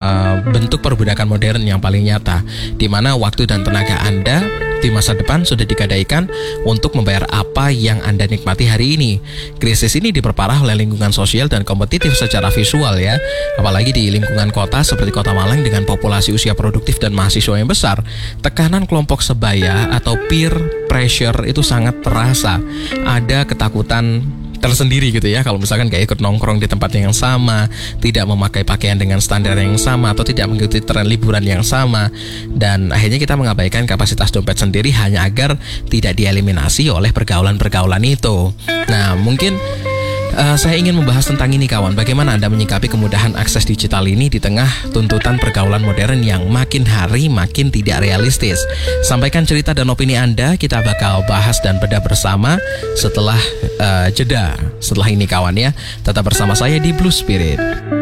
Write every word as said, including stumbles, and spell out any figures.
uh, bentuk perbudakan modern yang paling nyata, di mana waktu dan tenaga Anda di masa depan sudah digadaikan untuk membayar apa yang Anda nikmati hari ini. Krisis ini diperparah oleh lingkungan sosial dan kompetitif secara visual ya. Apalagi di lingkungan kota seperti Kota Malang dengan populasi usia produktif dan mahasiswa yang besar, tekanan kelompok sebaya atau peer pressure itu sangat terasa. Ada ketakutan tersendiri gitu ya, kalau misalkan gak ikut nongkrong di tempat yang sama, tidak memakai pakaian dengan standar yang sama, atau tidak mengikuti tren liburan yang sama, dan akhirnya kita mengabaikan kapasitas dompet sendiri hanya agar tidak dieliminasi oleh pergaulan-pergaulan itu. Nah, mungkin Uh, saya ingin membahas tentang ini kawan. Bagaimana Anda menyikapi kemudahan akses digital ini di tengah tuntutan pergaulan modern yang makin hari makin tidak realistis? Sampaikan cerita dan opini Anda, kita bakal bahas dan bedah bersama setelah uh, jeda. Setelah ini kawan ya, tetap bersama saya di Blue Spirit.